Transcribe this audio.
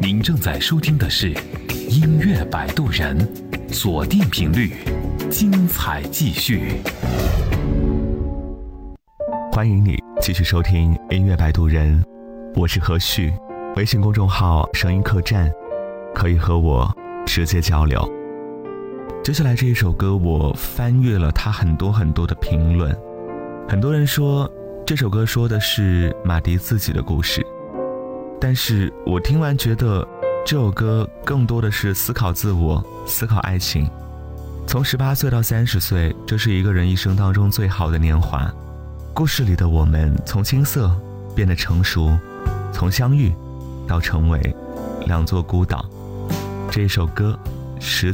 您正在收听的是音乐摆渡人，锁定频率，精彩继续。 欢迎你继续收听音乐摆渡人，我是何旭，微信公众号声音客栈，可以和我直接交流。接下来这一首歌，我翻阅了它很多的评论，很多人说这首歌说的是马迪自己的故事，但是我听完觉得这首歌更多的是思考自我，思考爱情。从18岁到30岁，这是一个人一生当中最好的年华。故事里的我们从青涩变得成熟，从相遇到成为两座孤岛。这一首歌实